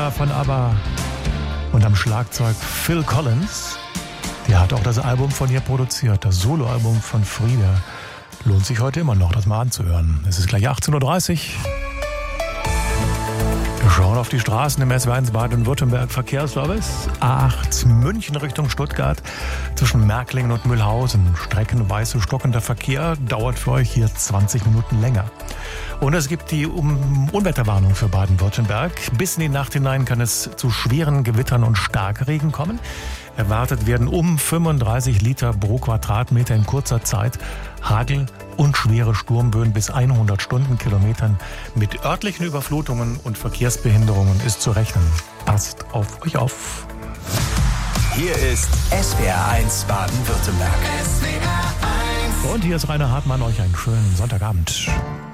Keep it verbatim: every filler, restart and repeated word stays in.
Frida von ABBA und am Schlagzeug Phil Collins. Der hat auch das Album von ihr produziert, das Soloalbum von Frida. Lohnt sich heute immer noch, das mal anzuhören. Es ist gleich achtzehn Uhr dreißig. Wir schauen auf die Straßen im S W eins Baden-Württemberg Verkehrsservice. A acht München Richtung Stuttgart. Zwischen Märklingen und Mühlhausen. Streckenweise stockender Verkehr dauert für euch hier zwanzig Minuten länger. Und es gibt die um Unwetterwarnung für Baden-Württemberg. Bis in die Nacht hinein kann es zu schweren Gewittern und Starkregen kommen. Erwartet werden um fünfunddreißig Liter pro Quadratmeter in kurzer Zeit. Hagel und schwere Sturmböen bis hundert Stundenkilometern. Mit örtlichen Überflutungen und Verkehrsbehinderungen ist zu rechnen. Passt auf euch auf. Hier ist S W R eins Baden-Württemberg. Und hier ist Rainer Hartmann, euch einen schönen Sonntagabend.